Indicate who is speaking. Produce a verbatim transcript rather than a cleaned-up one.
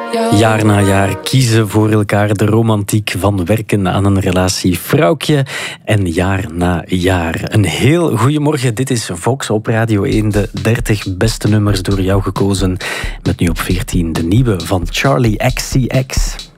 Speaker 1: Jaar na jaar kiezen voor elkaar de romantiek van werken aan een relatie vrouwtje. En jaar na jaar. Een heel goeiemorgen, dit is Vox op Radio één. De dertig beste nummers door jou gekozen. Met nu op veertien de nieuwe van Charlie X C X.